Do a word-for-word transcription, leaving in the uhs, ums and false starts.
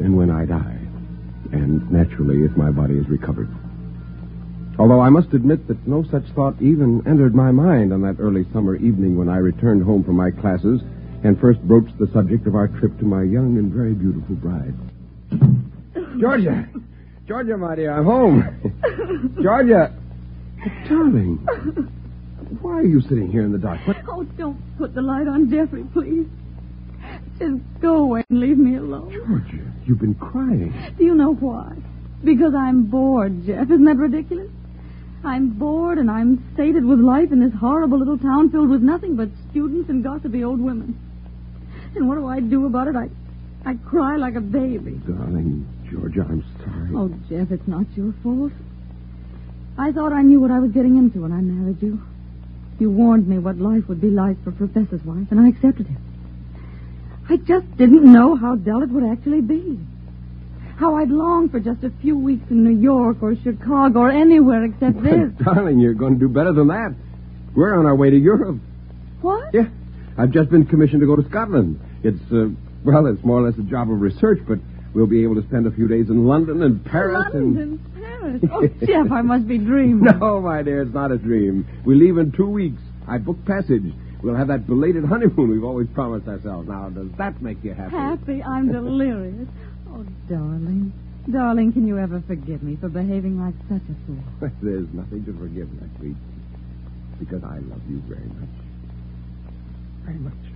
and when I die. And naturally, if my body is recovered. Although I must admit that no such thought even entered my mind on that early summer evening when I returned home from my classes and first broached the subject of our trip to my young and very beautiful bride. Georgia! Georgia, my dear, I'm home. Georgia! Darling, why are you sitting here in the dark? What? Oh, don't put the light on Jeffrey, please. Just go away and leave me alone. Georgia, you've been crying. Do you know why? Because I'm bored, Jeff. Isn't that ridiculous? I'm bored and I'm sated with life in this horrible little town filled with nothing but students and gossipy old women. And what do I do about it? I, I cry like a baby. Darling, Georgia, I'm sorry. Oh, Jeff, it's not your fault. I thought I knew what I was getting into when I married you. You warned me what life would be like for a professor's wife, and I accepted it. I just didn't know how dull it would actually be. How I'd long for just a few weeks in New York or Chicago or anywhere except this. Darling, you're going to do better than that. We're on our way to Europe. What? Yeah. I've just been commissioned to go to Scotland. It's, uh, well, it's more or less a job of research, but we'll be able to spend a few days in London and Paris. London and Paris? Oh, Jeff, I must be dreaming. No, my dear, it's not a dream. We leave in two weeks. I booked passage. We'll have that belated honeymoon we've always promised ourselves. Now, does that make you happy? Happy? I'm delirious. Oh, darling. Darling, can you ever forgive me for behaving like such a fool? There's nothing to forgive, my sweet. Because I love you very much. Very much.